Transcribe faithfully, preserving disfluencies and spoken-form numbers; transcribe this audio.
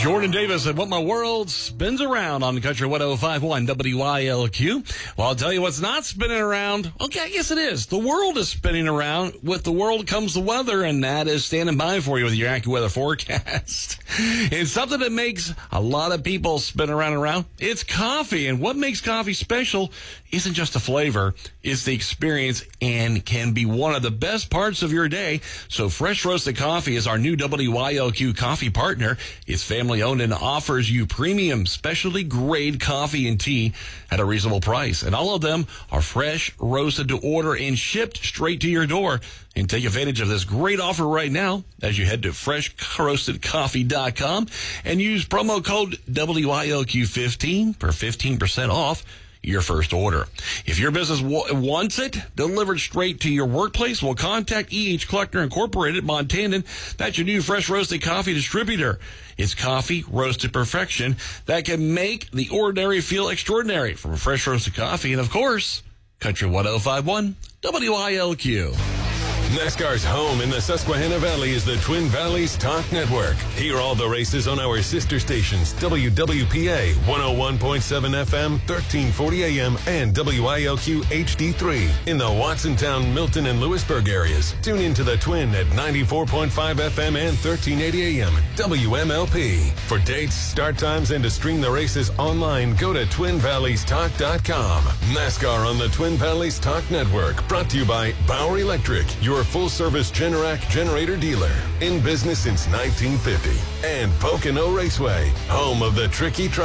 Jordan Davis and What My World Spins Around on Country one oh five point one W I L Q. Well, I'll tell you what's not spinning around. Okay, I guess it is. The world is spinning around. With the world comes the weather, and that is standing by for you with your AccuWeather forecast. It's something that makes a lot of people spin around and around. It's coffee, and what makes coffee special isn't just the flavor, it's the experience and can be one of the best parts of your day. So Fresh Roasted Coffee is our new W I L Q coffee partner. It's family owned and offers you premium specialty grade coffee and tea at a reasonable price. And all of them are fresh roasted to order and shipped straight to your door. And take advantage of this great offer right now as you head to fresh roasted coffee dot com and use promo code W I L Q fifteen for fifteen percent off your first order. If your business w- wants it delivered straight to your workplace, well, contact E H Kleckner Incorporated, Montandan. That's your new fresh roasted coffee distributor. It's coffee roasted perfection that can make the ordinary feel extraordinary from fresh roasted coffee. And, of course, Country one oh five point one W I L Q. NASCAR's home in the Susquehanna Valley is the Twin Valleys Talk Network. Hear all the races on our sister stations, W W P A one oh one point seven F M, thirteen forty A M, and W I L Q H D three in the Watsontown, Milton, and Lewisburg areas. Tune into the Twin at ninety-four point five F M and thirteen eighty A M, W M L P. For dates, start times, and to stream the races online, go to twin valleys talk dot com. NASCAR on the Twin Valleys Talk Network, brought to you by Bauer Electric, your full-service Generac generator dealer. In business since nineteen fifty. And Pocono Raceway, home of the Tricky Tri-